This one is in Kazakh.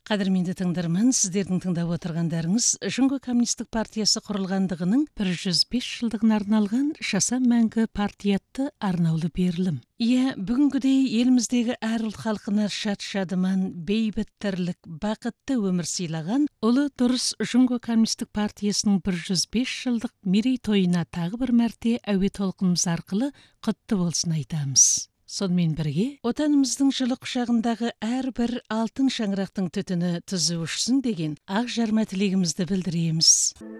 Қадірменді тыңдарман, сіздердің тыңдап отырғандарыңыз Жүңгі коммунистік партиясы құрылғандығының 105 жылдығына арналған «Жаса мәңгі партия» атты арнаулы берілім. Бүгінгідей еліміздегі әр ұлт халқына шат-шадыман, бейбіт тірлік, бақытты өмір сыйлаған ұлы дұрыс Жүңгі коммунистік партиясының 105 жылдық мерейтойына тағы бір мәрте әуе толқынымыз арқылы құтты болсын айтамыз. Сонымен бірге, отанымыздың жылы құшағындағы әрбір алтын шаңырақтың түтіні түзу ұшсын деген ақ жарма тілегімізді білдіреміз.